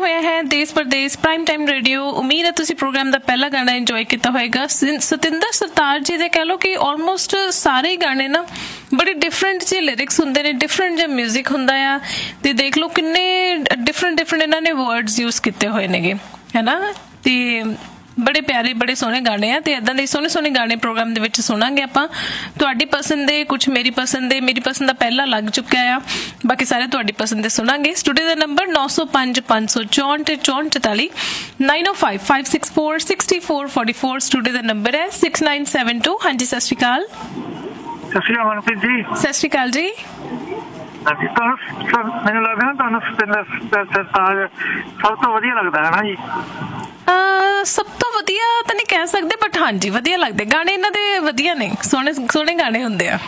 ਹੋਇਆ ਹੈ ਦੇਸ਼ ਪ੍ਰਦੇਸ਼ ਪ੍ਰਾਈਮ ਟਾਈਮ ਰੇਡੀਓ। ਉਮੀਦ ਹੈ ਤੁਸੀਂ ਪ੍ਰੋਗਰਾਮ ਦਾ ਪਹਿਲਾ ਗਾਣਾ ਇੰਜੋਏ ਕੀਤਾ ਹੋਏਗਾ। ਸਤਿੰਦਰ ਸਰਤਾਜ ਜੀ ਦੇ ਕਹਿ ਲਓ ਕਿ ਆਲਮੋਸਟ ਸਾਰੇ ਹੀ ਗਾਣੇ ਨਾ ਬੜੇ ਡਿਫਰੈਂਟ ਜਿਹੇ ਲਿਰਿਕਸ ਹੁੰਦੇ ਨੇ, ਡਿਫਰੈਂਟ ਜਿਹਾ ਮਿਊਜ਼ਿਕ ਹੁੰਦਾ ਆ, ਤੇ ਦੇਖ ਲਓ ਕਿੰਨੇ ਡਿਫਰੈਂਟ ਇਹਨਾਂ ਨੇ ਵਰਡਸ ਯੂਜ਼ ਕੀਤੇ ਹੋਏ ਨੇਗੇ, ਹੈ ਨਾ। ਤੇ ਬੜੇ ਪਿਆਰੇ ਬੜੇ ਸੋਹਣੇ ਗਾਣੇ ਆ, ਤੇ ਇੱਦਾਂ ਦੇ ਸੋਹਣੇ ਸੋਹਣੇ ਗਾਣੇ ਪ੍ਰੋਗਰਾਮ ਦੇ ਵਿੱਚ ਸੁਣਾਂਗੇ ਆਪਾਂ। ਤੁਹਾਡੀ ਪਸੰਦ ਦੇ ਕੁਛ ਮੇਰੀ ਪਸੰਦ ਦੇ, ਮੇਰੀ ਪਸੰਦ ਦਾ ਪਹਿਲਾਂ ਲੱਗ ਚੁੱਕਿਆ ਆ, ਬਾਕੀ ਸਾਰੇ ਤੁਹਾਡੀ ਪਸੰਦ ਦੇ ਸੁਣਾਂਗੇ। ਸਟੂਡੀਓ ਦਾ ਨੰਬਰ 9005 564 44 905 564 6444। ਸਟੂਡੀਓ ਦਾ ਨੰਬਰ ਹੈ 6972। ਹਾਂਜੀ ਸਤਿ ਸ਼੍ਰੀ ਅਕਾਲ। ਸਤਿ ਸ਼੍ਰੀ ਅਕਾਲ ਮਨਪ੍ਰੀਤ ਜੀ। ਸਤਿ ਸ਼੍ਰੀ ਅਕਾਲ ਜੀ। ਹਾਂਜੀ, ਮੈਨੂੰ ਲੱਗਦਾ ਨਾ ਤੁਹਾਨੂੰ ਸਤਿੰਦਰ ਸਰਤਾਜ ਸਭ ਤੋਂ ਵਧੀਆ ਲੱਗਦਾ ਹੈ ਨਾ ਜੀ? ਸਭ ਤੋਂ ਵਧੀਆ ਤਾਂ ਨਹੀਂ ਕਹਿ ਸਕਦੇ, ਬਟ ਹਾਂਜੀ ਵਧੀਆ ਲੱਗਦੇ ਗਾਣੇ ਇਹਨਾਂ ਦੇ, ਵਧੀਆ ਨੇ, ਸੋਹਣੇ ਸੋਹਣੇ ਗਾਣੇ ਹੁੰਦੇ ਆ।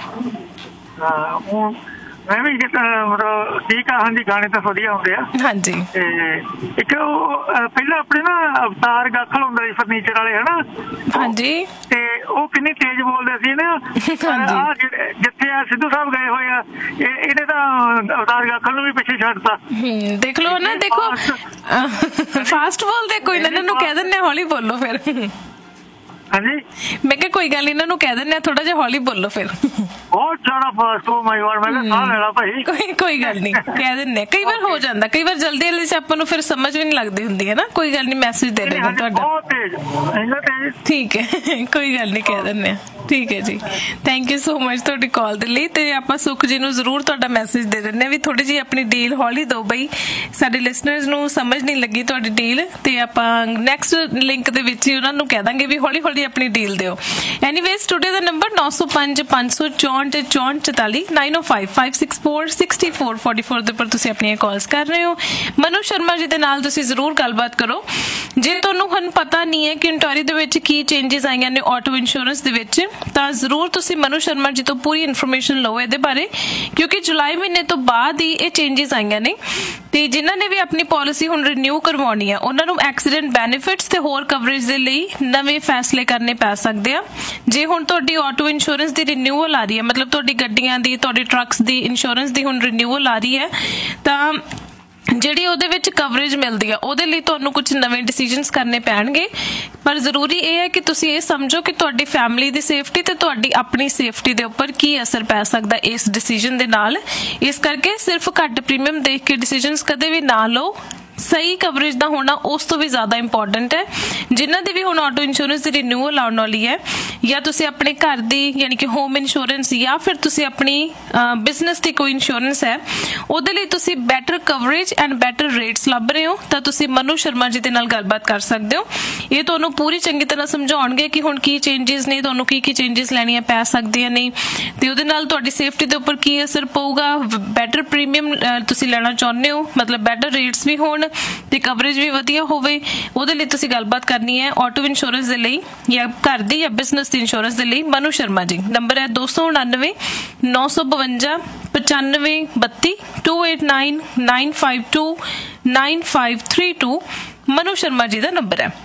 ਮੈਂ ਵੀ ਮਤਲਬ ਠੀਕ ਆ। ਹਾਂਜੀ, ਗਾਣੇ ਤਾਂ ਵਧੀਆ ਹੁੰਦੇ ਆ। ਹਾਂਜੀ, ਤੇ ਇੱਕ ਉਹ ਪਹਿਲਾਂ ਆਪਣੇ ਨਾ ਅਵਤਾਰ ਗਾਖਲ ਹੁੰਦਾ ਸੀ ਫਰਨੀਚਰ ਵਾਲੇ, ਹਨਾ? ਹਾਂਜੀ, ਤੇ ਉਹ ਕਿੰਨੀ ਤੇਜ਼ ਬੋਲਦੇ ਸੀ ਨਾ। ਜਿੱਥੇ ਆ ਸਿੱਧੂ ਸਾਹਿਬ ਗਏ ਹੋਏ ਆ, ਇਹਨੇ ਤਾਂ ਅਵਤਾਰ ਗਾਖਲ ਨੂੰ ਵੀ ਪਿੱਛੇ ਛੱਡਤਾ। ਦੇਖ ਲਓ ਨਾ, ਦੇਖੋ ਫਾਸਟ ਬੋਲਦੇ, ਕੋਈ ਨਾ ਇਹਨਾਂ ਨੂੰ ਕਹਿ ਦਿੰਦੇ ਹੌਲੀ ਬੋਲੋ ਫਿਰ। ਹਾਂਜੀ, ਮੈਂ ਕਿਹਾ ਕੋਈ ਗੱਲ ਨੀ, ਇਹਨਾਂ ਨੂੰ ਕਹਿ ਦਿੰਦੇ ਥੋੜਾ ਜਿਹਾ ਹੌਲੀ ਬੋਲੋ ਫਿਰ। ਬਹੁਤ ਜ਼ਿਆਦਾ ਫਾਸਟ। ਓ ਮਾਈ ਗॉड, ਮੈਂ ਸਾਹ ਲੈਣਾ ਭਾਈ। ਕੋਈ ਗੱਲ ਨੀ, ਕਹਿ ਦਿੰਦੇ। ਕਈ ਵਾਰ ਹੋ ਜਾਂਦਾ, ਕਈ ਵਾਰ ਜਲਦੀ ਜਲਦੀ ਆਪਾਂ ਨੂੰ ਫਿਰ ਸਮਝ ਵੀ ਨੀ ਲੱਗਦੀ ਹੁੰਦੀ ਹੈ ਨਾ। ਕੋਈ ਗੱਲ ਨੀ, ਮੈਸੇਜ ਦੇ ਦੇਗਾ ਤੁਹਾਡਾ। ਠੀਕ ਹੈ, ਕੋਈ ਗੱਲ ਨੀ, ਕਹਿ ਦਿੰਦੇ ਆ। ਠੀਕ ਹੈ ਜੀ, ਥੈਂਕ ਯੂ ਸੋ ਮਚ ਤੁਹਾਡੀ ਕਾਲ ਦੇ ਲਈ। ਤੇ ਆਪਾਂ ਸੁਖ ਜੀ ਨੂੰ ਜ਼ਰੂਰ ਤੁਹਾਡਾ ਮੈਸੇਜ ਦੇ ਦਿੰਦੇ ਆ ਵੀ ਥੋੜੀ ਜਿਹੀ ਆਪਣੀ ਡੀਲ ਹੌਲੀ ਦਿਓ ਬਈ, ਸਾਡੇ ਲਿਸਨਰਸ ਨੂੰ ਸਮਝ ਨਹੀਂ ਲੱਗੀ ਤੁਹਾਡੀ ਡੀਲ, ਤੇ ਆਪਾਂ ਨੈਕਸਟ ਲਿੰਕ ਦੇ ਵਿੱਚ ਹੀ ਉਹਨਾਂ ਨੂੰ ਕਹਿ ਦਾਂਗੇ ਵੀ ਹੌਲੀ ਹੌਲੀ ਆਪਣੀ ਡੀਲ ਦਿਓ। ਐਨੀਵੇਜ਼, ਸਟੂਡੀਓ ਦਾ ਨੰਬਰ 9005 564 44 905 564 6444 ਦੇ ਉੱਪਰ ਤੁਸੀਂ ਆਪਣੀਆਂ ਕਾਲਸ ਕਰ ਰਹੇ ਹੋ। ਮਨੂ ਸ਼ਰਮਾ ਜੀ ਦੇ ਨਾਲ ਤੁਸੀਂ ਜ਼ਰੂਰ ਗੱਲਬਾਤ ਕਰੋ। ਜੇ ਤੁਹਾਨੂੰ ਹੁਣ ਪਤਾ ਨਹੀਂ ਹੈ ਕਿ ontario ਦੇ ਵਿੱਚ ਕੀ ਚੇਂਜਸ ਆਈਆਂ ਨੇ ਆਟੋ ਇੰਸ਼ੋਰੈਂਸ ਦੇ ਵਿੱਚ, ਤਾਂ ਜ਼ਰੂਰ ਤੁਸੀਂ ਮਨੂ ਸ਼ਰਮਾ ਜੀ ਤੋਂ ਪੂਰੀ ਇਨਫੋਰਮੇਸ਼ਨ ਲਓ ਇਹਦੇ ਬਾਰੇ, ਕਿਉਂਕਿ ਜੁਲਾਈ ਮਹੀਨੇ ਤੋਂ ਬਾਅਦ ਹੀ ਇਹ ਚੇਂਜਸ ਆਈਆਂ ਨੇ। ਤੇ ਜਿਨ੍ਹਾਂ ਨੇ ਵੀ ਆਪਣੀ ਪਾਲਿਸੀ ਹੁਣ ਰੀਨਿਊ ਕਰਵਾਉਣੀ ਆ, ਉਹਨਾਂ ਨੂੰ ਐਕਸੀਡੈਂਟ ਬੈਨੀਫਿਟਸ ਤੇ ਹੋਰ ਕਵਰੇਜ ਦੇ ਲਈ ਨਵੇਂ ਫੈਸਲੇ ਕਰਨੇ ਪੈ ਸਕਦੇ ਆ। ਜੇ ਹੁਣ ਤੁਹਾਡੀ ਆਟੋ ਇੰਸ਼ੋਰੈਂਸ ਦੀ ਰੀਨਿਊਅਲ ਆ ਰਹੀ ਹੈ, ਮਤਲਬ ਤੁਹਾਡੀ ਗੱਡੀਆਂ ਦੀ, ਤੁਹਾਡੇ ਟਰੱਕਸ ਦੀ ਇੰਸ਼ੋਰੈਂਸ ਦੀ ਹੁਣ ਰੀਨਿਊਅਲ ਆ ਰਹੀ ਹੈ, ਤਾਂ ਜਿਹੜੀ ਉਹਦੇ ਵਿੱਚ ਕਵਰੇਜ ਮਿਲਦੀ ਆ ਉਹਦੇ ਲਈ ਤੁਹਾਨੂੰ ਕੁਝ ਨਵੇਂ ਡਿਸੀਜਨਸ ਕਰਨੇ ਪੈਣਗੇ। ਪਰ ਜ਼ਰੂਰੀ ਇਹ ਹੈ ਕਿ ਤੁਸੀਂ ਇਹ ਸਮਝੋ ਕਿ ਤੁਹਾਡੀ ਫੈਮਿਲੀ ਦੀ ਸੇਫਟੀ ਤੇ ਤੁਹਾਡੀ ਆਪਣੀ ਸੇਫਟੀ ਦੇ ਉੱਪਰ ਕੀ ਅਸਰ ਪੈ ਸਕਦਾ ਇਸ ਡਿਸੀਜਨ ਦੇ ਨਾਲ। ਇਸ ਕਰਕੇ ਸਿਰਫ ਘੱਟ ਪ੍ਰੀਮੀਅਮ ਦੇਖ ਕੇ ਡਿਸੀਜਨਸ ਕਦੇ ਵੀ ਨਾ ਲਓ। ਸਹੀ ਕਵਰੇਜ ਦਾ ਹੋਣਾ ਉਸ ਤੋਂ ਵੀ ਜ਼ਿਆਦਾ ਇੰਪੋਰਟੈਂਟ ਹੈ। ਜਿਨ੍ਹਾਂ ਦੀ ਵੀ ਹੁਣ ਆਟੋ ਇੰਸ਼ੋਰੈਂਸ ਦੀ ਰੀਨਿਊਅਲ ਆਉਣ ਵਾਲੀ ਹੈ, ਜਾਂ ਤੁਸੀਂ ਆਪਣੇ ਘਰ ਦੀ ਯਾਨੀ ਕਿ ਹੋਮ ਇੰਸ਼ੋਰੈਂਸ, ਜਾਂ ਫਿਰ ਤੁਸੀਂ ਆਪਣੀ ਬਿਜ਼ਨਸ ਦੀ ਕੋਈ ਇੰਸ਼ੋਰੈਂਸ ਹੈ, ਉਹਦੇ ਲਈ ਤੁਸੀਂ better coverage and better rates ਲੱਭ ਰਹੇ ਹੋ, ਤਾਂ ਤੁਸੀਂ ਮਨੂ ਸ਼ਰਮਾ ਜੀ ਦੇ ਨਾਲ ਗੱਲਬਾਤ ਕਰ ਸਕਦੇ ਹੋ। ਇਹ ਤੁਹਾਨੂੰ ਪੂਰੀ ਚੰਗੀ ਤਰ੍ਹਾਂ ਸਮਝਾਉਣਗੇ ਕਿ ਹੁਣ ਕੀ ਚੇਂਜਸ ਨੇ, ਤੁਹਾਨੂੰ ਕੀ ਚੇਂਜਸ ਲੈਣੀਆਂ ਪੈ ਸਕਦੀਆਂ ਨੇ, ਤੇ ਉਹਦੇ ਨਾਲ ਤੁਹਾਡੀ ਸੇਫਟੀ ਦੇ ਉੱਪਰ ਕੀ ਅਸਰ ਪਊਗਾ। ਬੈਟਰ ਪ੍ਰੀਮੀਅਮ ਤੁਸੀਂ ਲੈਣਾ ਚਾਹੁੰਦੇ ਹੋ, ਮਤਲਬ ਬੈਟਰ ਰੇਟਸ ਵੀ ਹੋਣ ਤੇ ਕਵਰੇਜ ਵੀ ਵਧੀਆ ਹੋਵੇ, ਉਹਦੇ ਲਈ ਤੁਸੀਂ ਗੱਲਬਾਤ ਕਰਨੀ ਹੈ ਆਟੋ ਇੰਸ਼ੋਰੈਂਸ ਦੇ ਲਈ, ਜਾਂ ਘਰ ਦੀ ਜਾਂ ਬਿਜ਼ਨਸ ਦੀ ਇੰਸ਼ੋਰੈਂਸ ਦੇ ਲਈ। ਮਨੂ ਸ਼ਰਮਾ ਜੀ, ਨੰਬਰ ਹੈ 299 952 95 32 289 952 9532। ਮਨੂ ਸ਼ਰਮਾ ਜੀ ਦਾ ਨੰਬਰ ਹੈ।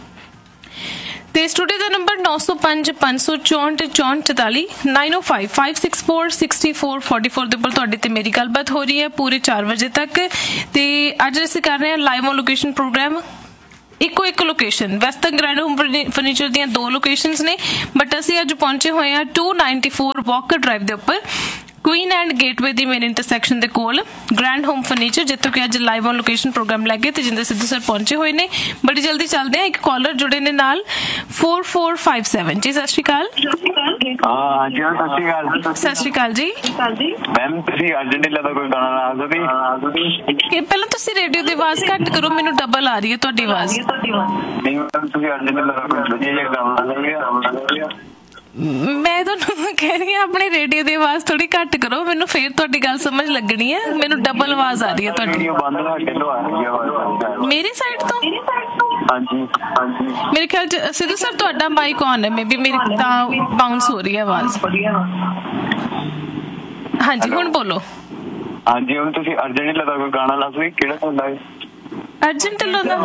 ਤੇ ਸਟੂਡੀਓ ਦਾ ਨੰਬਰ 9005 564 44 905 564 6444 ਦੇ ਉੱਪਰ ਤੁਹਾਡੀ ਤੇ ਮੇਰੀ ਗੱਲਬਾਤ ਹੋ ਰਹੀ ਹੈ ਪੂਰੇ 4 ਵਜੇ ਤੱਕ। ਤੇ ਅੱਜ ਅਸੀਂ ਕਰ ਰਹੇ ਹਾਂ ਲਾਈਵ ਔਨ ਲੋਕੇਸ਼ਨ ਪ੍ਰੋਗਰਾਮ। ਇੱਕੋ ਇੱਕ location, western grand home furniture ਦੀਆਂ 2 ਲੋਕੇਸ਼ਨਸ ਨੇ, ਬਟ ਅਸੀਂ ਅੱਜ ਪਹੁੰਚੇ ਹੋਏ ਹਾਂ 294 ਵਾਕਰ ਡਰਾਈਵ ਦੇ ਉੱਪਰ, Queen and gateway the main intersection ਦੇ ਕੋਲ, ਗ੍ਰੈਂਡ ਹੋਮ ਫਰਨੀਚਰ, ਜਿੱਥੋਂ ਕਿ ਅੱਜ ਲਾਈਵ ਔਨ ਲੋਕੇਸ਼ਨ ਪ੍ਰੋਗਰਾਮ ਲੈ ਕੇ ਤੇਜਿੰਦਰ ਸਿੱਧੂ ਸਰ ਪਹੁੰਚੇ ਹੋਏ ਨੇ। ਬੜੀ ਜਲਦੀ ਚੱਲਦੇ ਆ, ਇੱਕ ਕਾਲਰ ਜੁੜੇ ਨੇ ਨਾਲ 4457 ਜੀ। ਸਤਿ ਸ਼੍ਰੀ ਅਕਾਲ। ਸਤਿ ਸ਼੍ਰੀ ਅਕਾਲ ਜੀ। ਮੈਮ ਤੁਸੀਂ ਅਰਜੈਂਟੀਨਾ ਦਾ ਕੋਈ ਗਾਣਾ ਲਾ ਸਕਦੇ? ਪਹਿਲਾਂ ਤੁਸੀਂ ਰੇਡੀਓ ਦੀ ਆਵਾਜ਼ ਘੱਟ ਕਰੋ, ਮੈਨੂੰ ਡਬਲ ਆ ਰਹੀ ਹੈ ਤੁਹਾਡੀ ਆਵਾਜ਼। ਨਹੀਂ ਮੈਮ, ਤੁਸੀਂ ਅਰਜੈਂਟੀਨਾ ਦਾ ਕੋਈ ਵਧੀਆ ਜਿਹਾ ਗਾਣਾ ਲਾ ਸਕਦੇ? ਮੈਂ ਤੁਹਾਨੂੰ ਕਹਿ ਰਹੀ ਹਾਂ ਆਪਣੇ ਰੇਡੀਓ ਦੀ ਆਵਾਜ਼ ਥੋੜੀ ਘੱਟ ਕਰੋ, ਮੈਨੂੰ ਫੇਰ ਤੁਹਾਡੀ ਗੱਲ ਸਮਝ ਲੱਗਣੀ ਹੈ। ਮੈਨੂੰ ਡਬਲ ਆਵਾਜ਼ ਆ ਰਹੀ ਹੈ ਤੁਹਾਡੀ ਮੇਰੀ ਸਾਈਡ ਤੋਂ। ਹਾਂਜੀ, ਮੇਰੇ ਖਿਆਲ ਚ ਸਿੱਧੂ ਸਰ ਤੁਹਾਡਾ ਮਾਈਕ ਔਨ ਹੈ, ਮੇਬੀ ਮੇਰੀ ਤਾਂ ਬਾਉਂਸ ਹੋ ਰਹੀ ਹੈ ਆਵਾਜ਼। ਹਾਂਜੀ, ਹੁਣ ਬੋਲੋ। ਹਾਂਜੀ, ਹੁਣ ਤੁਸੀਂ ਅਰਜੈਂਟੀਨਾ ਦਾ ਕੋਈ ਗਾਣਾ ਲਾ ਸਕਦੇ? ਕਿਹੜਾ ਤੁਹਾਡਾ ਹੈ? ਅਰਜੈਂਟੀਨਾ ਦਾ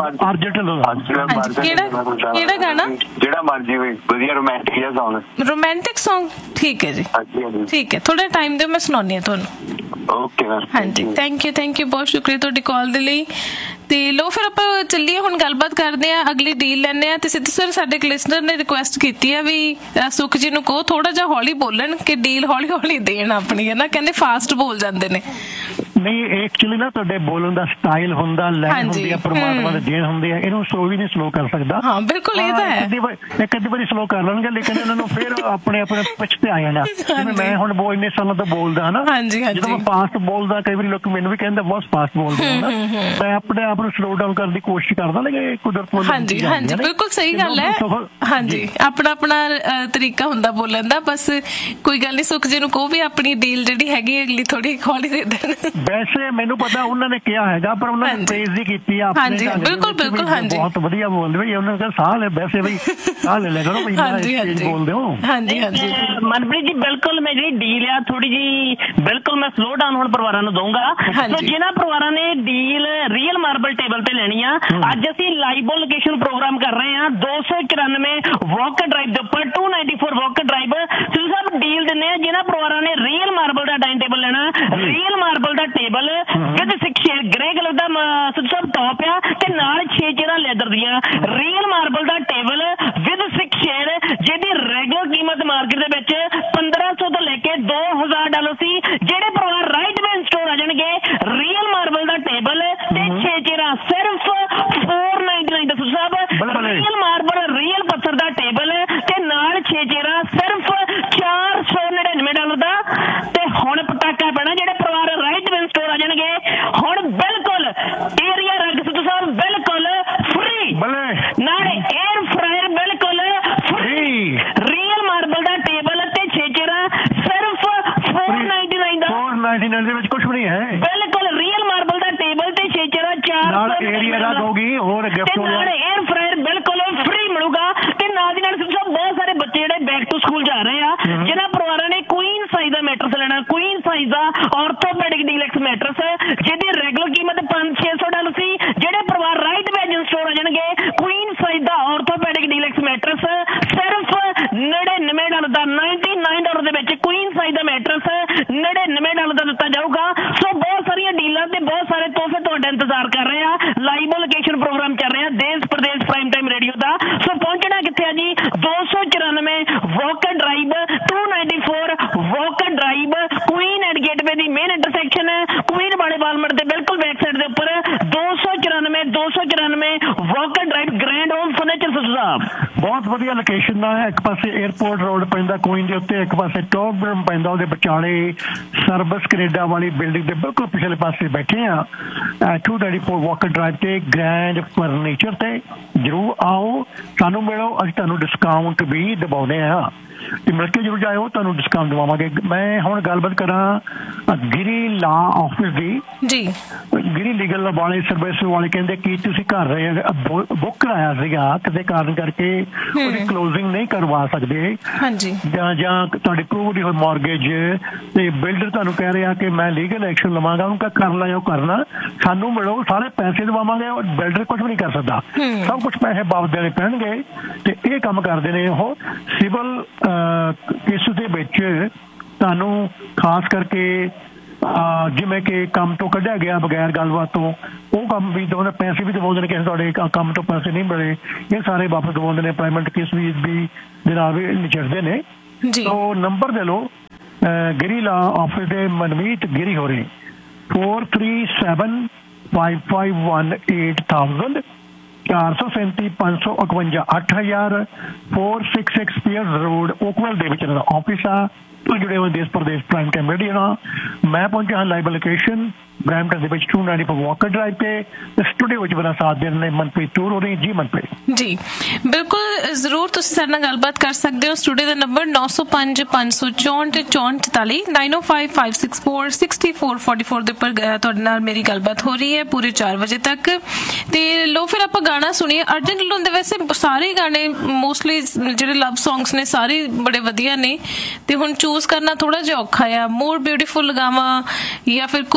ਕਿਹੜਾ ਗਾਣਾ? ਜਿਹੜਾ ਮਰਜੀ ਹੋਵੇ, ਵਧੀਆ ਰੋਮਾਂਟਿਕ ਜਿਹਾ ਸੌਂਗ। Romantic song? ਠੀਕ ਹੈ ਜੀ, ਠੀਕ ਹੈ, ਥੋੜਾ ਟਾਈਮ ਦਿਓ, ਮੈਂ ਸੁਣਾਉਂਦੀ ਹਾਂ ਤੁਹਾਨੂੰ। ਓਕੇ ਹਾਂਜੀ, ਥੈਂਕ ਯੂ ਬਹੁਤ ਸ਼ੁਕਰੀਆ ਤੁਹਾਡੀ ਕਾਲ ਦੇ ਲਈ। ਤੇ ਲੋ ਫਿਰ ਆਪਾਂ ਚੱਲੀਏ ਹੁਣ ਗੱਲਬਾਤ ਕਰਦੇ ਆ, ਅਗਲੀ ਡੀਲ ਲੈਂਦੇ ਆ। ਤੇ ਸਿੱਧੂ ਸਰ ਸਾਡੇ ਇੱਕ ਲਿਸਨਰ ਨੇ ਰਿਕੁਐਸਟ ਕੀਤੀ ਆ ਵੀ ਸੁਖ ਜੀ ਨੂੰ ਕਹੋ ਥੋੜਾ ਜਿਹਾ ਹੌਲੀ ਬੋਲਣ ਕਿ ਡੀਲ ਹੌਲੀ ਹੌਲੀ ਦੇਣ ਆਪਣੀ, ਹੈ ਨਾ, ਕਹਿੰਦੇ ਫਾਸਟ ਬੋਲ ਜਾਂਦੇ ਨੇ। ਨਹੀਂ, ਐਕਚੁਅਲੀ ਨਾ ਤੁਹਾਡੇ ਬੋਲਣ ਦਾ ਸਟਾਈਲ ਹੁੰਦਾ, ਲੈਣ ਹੁੰਦੀ ਆ, ਪਰਮਾਤਮਾ ਦੇ ਦੇਣ ਹੁੰਦੇ ਆ, ਇਹਨੂੰ ਸਲੋ ਵੀ ਨਹੀਂ ਸਲੋ ਕਰ ਸਕਦਾ। ਹਾਂ ਬਿਲਕੁਲ, ਇਹ ਤਾਂ ਹੈ। ਇੱਕ ਅੱਧੀ ਵਾਰੀ ਸਲੋ ਕਰ ਲੈਣਗੇ, ਲੇਕਿਨ ਇਹਨਾਂ ਨੂੰ ਫਿਰ ਆਪਣੇ ਪਿੱਛ ਤੇ ਆ ਜਾਣਾ। ਜਿਵੇਂ ਮੈਂ ਹੁਣ ਇੰਨੇ ਸਾਲਾਂ ਤੋਂ ਬੋਲਦਾ ਹਨਾ, ਜਦੋਂ ਮੈਂ ਫਾਸਟ ਬੋਲਦਾ ਕਈ ਵਾਰੀ ਲੋਕ ਮੈਨੂੰ ਵੀ ਕਹਿੰਦੇ ਬਹੁਤ ਫਾਸਟ ਬੋਲਦੇ ਹੋ, ਮੈਂ ਆਪਣੇ ਆਪ ਨੂੰ ਸਲੋ ਡਾਊਨ ਕਰਨ ਦੀ ਕੋਸ਼ਿਸ਼ ਕਰਦਾ, ਲੇਕਿਨ ਕੁਦਰਤ ਵੱਲੋਂ। ਹਾਂਜੀ ਹਾਂਜੀ, ਬਿਲਕੁਲ ਸਹੀ ਗੱਲ ਹੈ। ਹਾਂਜੀ, ਆਪਣਾ ਤਰੀਕਾ ਹੁੰਦਾ ਬੋਲਣ ਦਾ। ਬਸ ਕੋਈ ਗੱਲ ਨਹੀਂ, ਸੁਖ ਜੀ ਨੂੰ ਕਹੋ ਵੀ ਆਪਣੀ ਡੀਲ ਜਿਹੜੀ ਹੈਗੀ ਅਗਲੀ ਥੋੜੀ ਹੌਲੀ ਦੇ ਦੇਣ। ਵੈਸੇ ਮੈਨੂੰ ਪਤਾ ਉਹਨਾਂ ਨੇ ਕਿਹਾ ਹੈਗਾ, ਪਰ ਉਹਨਾਂ ਨੇ ਪ੍ਰੇਜ਼ ਹੀ ਕੀਤੀ ਆ। ਹਾਂਜੀ ਬਿਲਕੁਲ ਬਿਲਕੁਲ, ਹਾਂਜੀ ਬਹੁਤ ਵਧੀਆ ਬੋਲਦੇ ਬਈ, ਉਹਨਾਂ ਨੇ ਕਿਹਾ ਸਾਹ ਲੈ, ਵੈਸੇ ਬਈ ਸਾਹ ਲੈ ਲਿਆ ਕਰੋ ਬਈ, ਬੋਲਦੇ ਹੋ। ਹਾਂਜੀ ਹਾਂਜੀ ਮਨਪ੍ਰੀਤ ਜੀ, ਬਿਲਕੁਲ ਮੈਂ ਜਿਹੜੀ ਡੀਲ ਆ ਥੋੜੀ ਜੀ ਬਿਲਕੁਲ ਮੈਂ ਸਲੋ ਡਾਊਨ ਹੁਣ ਪਰਿਵਾਰਾਂ ਨੂੰ ਦਊਂਗਾ। ਜਿਹਨਾਂ ਪਰਿਵਾਰਾਂ ਨੇ ਡੀਲ ਰੀਅਲ ਮਾਰਬਲ ਟੇਬਲ ਤੇ ਲੈਣੀ ਆ, ਅੱਜ ਅਸੀਂ ਲਾਈਵ ਲੋਕੇਸ਼ਨ ਪ੍ਰੋਗਰਾਮ ਕਰ ਰਹੇ ਆ 294 ਵਾਕ ਡਰਾਈਵ ਦੇ ਉੱਪਰ 294 ਵਾਕ ਡਰਾਈਵ। ਤੁਸੀਂ ਸਭ ਡੀਲ ਦਿੰਦੇ ਆ ਜਿਹਨਾਂ ਪਰਿਵਾਰਾਂ ਨੇ ਰੀਅਲ ਮਾਰਬਲ ਦਾ ਡਾਈਨਿੰਗ ਟੇਬਲ ਲੈਣਾ, real marble the table with 6 chair grey colour ਦਾ ਸਭ ਟੌਪ ਆ, ਤੇ ਨਾਲ 6 ਚੇਅਰਾਂ ਲੈਦਰ ਦੀਆਂ। Real marble the table with 6 chair, ਜਿਹਦੀ ਰੈਗੂਲਰ ਕੀਮਤ ਮਾਰਕੀਟ ਦੇ ਵਿੱਚ $1500 ਤੋਂ ਲੈ ਕੇ $2000 ਸੀ। ਜਿਹੜੇ ਪਰਿਵਾਰ ਰਾਈਟ ਵੇ ਸਟੋਰ ਆ ਜਾਣਗੇ, ਰੀਅਲ ਮਾਰਬਲ ਦਾ ਟੇਬਲ ਤੇ 6 ਚੇਅਰਾਂ ਸਿਰਫ $499 ਦੱਸੋ ਸਾਹਿਬ। ਰੀਅਲ ਮਾਰਬਲ ਰੀਅਲ ਪੱਥਰ ਦਾ ਟੇਬਲ ਤੇ ਨਾਲ 6 ਚੇਅਰਾਂ ਸਿਰਫ $499 ਦਾ। ਤੇ ਹੁਣ ਪਟਾਕਾ ਪੈਣਾ, ਜਿਹੜੇ ਪਰਿਵਾਰ ਰਾਈਟ ਵੇ ਸਟੋਰ ਆ ਜਾਣਗੇ ਹੁਣ ਬਿਲਕੁਲ ਏਰੀਆ ਰਗ ਸਿੱਧੂ ਸਾਹਿਬ ਬਿਲਕੁਲ ਫ੍ਰੀ, ਨਾਲ 에ਅਰ ਫਰਾਇਰ ਬਿਲਕੁਲ ਫ੍ਰੀ। ਰੀਅਲ ਮਾਰਬਲ ਦਾ ਟੇਬਲ ਤੇ 6 ਚੇਅਰਾਂ ਸਿਰਫ $499 ਦਾ। $499 ਦੇ ਵਿੱਚ ਕੁਝ ਵੀ ਨਹੀਂ ਹੈ, ਬਿਲਕੁਲ ਰੀਅਲ ਮਾਰਬਲ ਦਾ ਟੇਬਲ ਤੇ 6 ਚੇਅਰਾਂ 400 ਏਰੀਆ ਰਗ ਹੋਗੀ, ਹੋਰ ਗਿਫਟ ਨਾਲ 에ਅਰ ਫਰਾਇਰ ਬਿਲਕੁਲ ਫ੍ਰੀ ਮਿਲੂਗਾ। ਤੇ ਨਾਲ ਦੀ ਨਾਲ ਸਿੱਧੂ ਸਾਹਿਬ ਬਹੁਤ ਸਾਰੇ ਬੱਚੇ ਜਿਹੜੇ ਬੈਕ ਟੂ ਸਕੂਲ ਜਾ ਰਹੇ ਆ, ਜਿਹਨਾਂ ਪਰਿਵਾਰਾਂ ਨੇ ਕੁਈਨ ਸਾਈਜ਼ ਦਾ ਮੈਟਰਸ ਲੈਣਾ, ਕੁਈਨ ਸਾਈਜ਼ ਦਾ ਆਰਥੋਪੈਡਿਕ ਡੀਲੈਕਸ ਮੈਟਰਸ, ਜਿਹਦੀ ਰੈਗੂਲਰ ਕੀਮਤ $500-600 ਸੀ। ਜਿਹੜੇ ਪਰਿਵਾਰ ਰਾਈਟ ਵੇ ਸਟੋਰ ਆ ਜਾਣਗੇ, ਕੁਈਨ ਸਾਈਜ਼ ਦਾ ਆਰਥੋਪੈਡਿਕ ਡੀਲੈਕਸ ਮੈਟਰਸ ਸਿਰਫ $99 ਦਾ, $99 ਦੇ ਵਿੱਚ ਕੁਈਨ ਸਾਈਜ਼ ਦਾ ਮੈਟਰਸ $99 ਦਾ ਦਿੱਤਾ ਜਾਊਗਾ। ਸੋ ਬਹੁਤ ਸਾਰੀਆਂ ਡੀਲਾਂ ਤੇ ਬਹੁਤ ਸਾਰੇ ਤੋਹਫੇ ਤੁਹਾਡਾ ਇੰਤਜ਼ਾਰ ਕਰ ਰਹੇ ਆ। ਲਾਈਵ ਲੋਕੇਸ਼ਨ ਪ੍ਰੋਗਰਾਮ ਚੱਲ ਰਿਹਾ ਦੇਸ਼ ਪ੍ਰਦੇਸ਼ ਪ੍ਰਾਈਮ ਟਾਈਮ ਰੇਡੀਓ ਦਾ। ਸੋ ਪਹੁੰਚਣਾ ਕਿੱਥੇ ਆ ਜੀ? 294 ਵਾਕ drive 294 walk drive, Queen and gateway the main intersection ਹੈ, ਕੁਈਨ ਵਾਲੇ ਵਾਲਮਾਰਟ ਦੇ ਬਿਲਕੁਲ ਬੈਕ ਸਾਈਡ ਦੇ ਉੱਪਰ 294 ਵਾਕ ਡਰਾਈਵ, ਗ੍ਰੈਂਡ ਹੋਮ ਫਰਨੀਚਰ ਸਾਹਿਬ। ਬਹੁਤ ਵਧੀਆ ਲੋਕੇਸ਼ਨ ਦਾ ਹੈ। ਇੱਕ ਪਾਸੇ 에ਅਰਪੋਰਟ ਰੋਡ ਪੈਂਦਾ ਕੁਈਨ ਦੇ ਉੱਤੇ, ਇੱਕ ਪਾਸੇ ਟੌਪ ਰੂਮ ਪੈਂਦਾ ਉਹਦੇ ਵਿਚਾਲੇ ਸਰਵਿਸ ਕੈਨੇਡਾ ਵਾਲੀ ਬਿਲਡਿੰਗ ਦੇ ਬਿਲਕੁਲ ਪਿਛਲੇ ਪਾਸੇ ਬੈਠੇ ਆ 294 ਵਾਕ ਡਰਾਈਵ ਤੇ ਗ੍ਰੈਂਡ ਫਰਨੀਚਰ ਤੇ। ਜ਼ਰੂਰ ਆਓ, ਸਾਨੂੰ ਮਿਲੋ, ਅਸੀਂ ਤੁਹਾਨੂੰ ਡਿਸਕਾਊਂਟ ਵੀ ਦਿਵਾਉਂਦੇ ਆ ਤੇ ਮਿਲ ਕੇ ਜ਼ਰੂਰ ਜਾਇਓ, ਤੁਹਾਨੂੰ ਡਿਸਕਾਊਂਟ ਦਵਾਵਾਂਗੇ। ਮੈਂ ਹੁਣ ਗੱਲਬਾਤ ਕਰਾਂ ਗਿਰੀ ਲਾ ਆਫਿਸ ਦੀ ਜੀ। ਗਿਰੀ ਲੀਗਲ ਵਾਲੇ ਸਰਵਿਸ ਵਾਲੇ ਕਹਿੰਦੇ ਕਿ ਤੁਸੀਂ ਘਰ ਬੁੱਕ ਕਰਾਇਆ ਸੀਗਾ, ਕਿਸੇ ਕਾਰਨ ਕਰਕੇ ਉਹਦੀ ਕਲੋਜ਼ਿੰਗ ਨਹੀਂ ਕਰਵਾ ਸਕਦੇ, ਜਾਂ ਤੁਹਾਡੀ ਅਪਰੂਵਡ ਹੋਈ ਮੌਰਗੇਜ ਤੇ ਬਿਲਡਰ ਤੁਹਾਨੂੰ ਕਹਿ ਰਿਹਾ ਕਿ ਮੈਂ ਲੀਗਲ ਐਕਸ਼ਨ ਲਵਾਂਗਾ। ਉਹਨੂੰ ਕਹ ਕਰ ਲਿਓ, ਕਰਨਾ, ਸਾਨੂੰ ਮਿਲੋ, ਸਾਰੇ ਪੈਸੇ ਦਵਾਵਾਂਗੇ। ਬਿਲਡਰ ਕੁਝ ਵੀ ਨਹੀਂ ਕਰ ਸਕਦਾ, ਸਭ ਕੁਝ ਪੈਸੇ ਵਾਪਸ ਦੇਣੇ ਪੈਣਗੇ। ਤੇ ਇਹ ਕੰਮ ਕਰਦੇ ਨੇ ਉਹ ਸਿਵਲ ਕੇਸ ਦੇ ਵਿੱਚ। ਤੁਹਾਨੂੰ ਖਾਸ ਕਰਕੇ ਜਿਵੇਂ ਕਿ ਕੰਮ ਤੋਂ ਕੱਢਿਆ ਗਿਆ ਬਗੈਰ ਗੱਲਬਾਤ ਤੋਂ, ਉਹ ਕੰਮ ਵੀ ਦਵਾਉਂਦੇ, ਪੈਸੇ ਵੀ ਦਵਾਉਂਦੇ ਨੇ। ਕਿਸੇ ਤੁਹਾਡੇ ਕੰਮ ਤੋਂ ਪੈਸੇ ਨਹੀਂ ਮਿਲੇ, ਇਹ ਸਾਰੇ ਵਾਪਸ ਦਵਾਉਂਦੇ ਨੇ। ਪ੍ਰਾਈਵੇਟ ਕੇਸ ਵੀ ਦੇ ਨਾਲ ਵੀ ਨਿਚੜਦੇ ਨੇ। ਤੋ ਨੰਬਰ ਦੇ ਲਓ, ਗਿਰੀ ਲਾ ਆਫਿਸ ਦੇ ਮਨਮੀਤ ਗਿਰੀ ਹੋ ਰਹੀ 437 551 8000 437 551 8000 466 ਸਪੀਅਰਸ ਰੋਡ ਓਕਵੈਲ ਦੇ ਵਿੱਚ ਆਫਿਸ ਆ। ਜੁੜੇ ਹੋਏ ਦੇਸ਼ ਪ੍ਰਦੇਸ਼ ਪ੍ਰਾਈਮ ਟਾਈਮ ਰੇਡੀਓ ਨਾਲ। ਮੈਂ ਪਹੁੰਚਿਆ ਹਾਂ ਲਾਈਵ ਲੋਕੇਸ਼ਨ ਬਰੈਂਪਟਨ ਦੇ ਵਿੱਚ 294 ਵਾਕਰ ਡਰਾਈਵ ਤੇ। ਸਟੂਡੀਓ ਵਿੱਚ ਮੇਰਾ ਸਾਥ ਦੇਣ ਲਈ ਮਨਪ੍ਰੀਤ ਟੂਰ ਹੋ ਰਹੀ ਜੀ। ਮਨਪ੍ਰੀਤ ਜੀ ਬਿਲਕੁਲ ਜ਼ਰੂਰ, ਤੁਸੀਂ ਸਾਡੇ ਨਾਲ ਗੱਲਬਾਤ ਕਰ ਸਕਦੇ ਹੋ। ਸਟੂਡੀਓ ਦਾ ਨੰਬਰ 905 564 44 905 564 6444 ਦੇ ਉੱਪਰ ਤੁਹਾਡੇ ਨਾਲ ਮੇਰੀ ਗੱਲਬਾਤ ਹੋ ਰਹੀ ਹੈ ਪੂਰੇ 4 ਵਜੇ ਤੱਕ। ਤੇ ਲੋ ਫਿਰ ਆਪਾਂ ਗਾਣਾ ਸੁਣੀਏ। ਅਰਜਨ ਢਿੱਲੋਂ ਦੇ ਵੈਸੇ ਸਾਰੇ ਗਾਣੇ ਮੋਸਟਲੀ ਜਿਹੜੇ ਲਵ ਸੌਂਗਸ ਨੇ ਸਾਰੇ ਬੜੇ ਵਧੀਆ ਨੇ, ਤੇ ਹੁਣ ਚੂਜ਼ ਕਰਨਾ ਥੋੜਾ ਜਿਹਾ ਔਖਾ ਆ। ਮੋਰ ਬਿਊਟੀਫੁਲ ਲਗਾਵਾਂ ਜਾਂ ਫਿਰ ਕੁਝ ਸਾਲ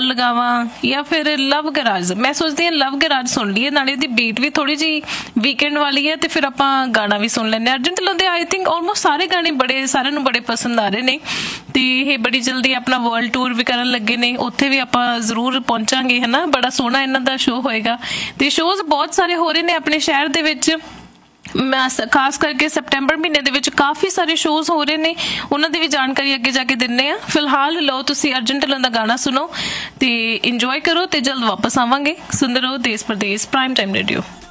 ਲਗਾਵਾਂ ਜਾਂ ਫਿਰ ਲਵ ਗਰਾਜ। ਮੈਂ ਸੋਚਦੀ ਹਾਂ ਲਵ ਗਰਾਜ ਸੁਣ ਲਈਏ, ਨਾਲੇ ਇਹਦੀ ਬੀਟ ਵੀ ਥੋੜੀ ਜਿਹੀ ਵੀਕਐਂਡ ਵਾਲੀ ਹੈ ਤੇ ਫਿਰ ਆਪਾਂ ਗਾਣਾ ਵੀ ਸੁਣ ਲੈਂਦੇ ਹਾਂ। ਅਰਜੁਨ ਢਿੱਲੋਂ ਦੇ ਆਈ ਥਿੰਕ ਆਲਮੋਸਟ ਸਾਰੇ ਗਾਣੇ ਸਾਰਿਆਂ ਨੂੰ ਬੜੇ ਪਸੰਦ ਆ ਰਹੇ ਨੇ ਤੇ ਇਹ ਬੜੀ ਜਲਦੀ ਆਪਣਾ ਵਰਲਡ ਟੂਰ ਵੀ ਕਰਨ ਲੱਗੇ ਨੇ, ਉੱਥੇ ਵੀ ਆਪਾਂ ਜ਼ਰੂਰ ਪਹੁੰਚਾਂਗੇ ਹਨਾ। ਬੜਾ ਸੋਹਣਾ ਇਹਨਾਂ ਦਾ ਸ਼ੋਅ ਹੋਏਗਾ ਤੇ ਸ਼ੋਅਜ਼ ਬਹੁਤ ਸਾਰੇ ਹੋ ਰਹੇ ਨੇ ਆਪਣੇ ਸ਼ਹਿਰ ਦੇ ਵਿੱਚ। ਖਾਸ ਕਰਕੇ ਸੈਪਟੈਂਬਰ ਮਹੀਨੇ ਦੇ ਵਿੱਚ ਕਾਫੀ ਸਾਰੇ ਸ਼ੋਅਜ਼ ਹੋ ਰਹੇ ਨੇ, ਉਹਨਾਂ ਦੀ ਵੀ ਜਾਣਕਾਰੀ ਅੱਗੇ ਜਾ ਕੇ ਦਿੰਦੇ ਆ। ਫਿਲਹਾਲ ਲਓ ਤੁਸੀਂ ਅਰਜੁਨ ਢਿੱਲੋਂ ਦਾ ਗਾਣਾ ਸੁਣੋ ਤੇ ਇੰਜੋਏ ਕਰੋ ਤੇ ਜਲਦ ਵਾਪਸ ਆਵਾਂਗੇ। ਸੁਣਦੇ ਰਹੋ ਦੇਸ਼ ਪ੍ਰਦੇਸ਼ ਪ੍ਰਾਈਮ ਟਾਈਮ ਰੇਡੀਓ।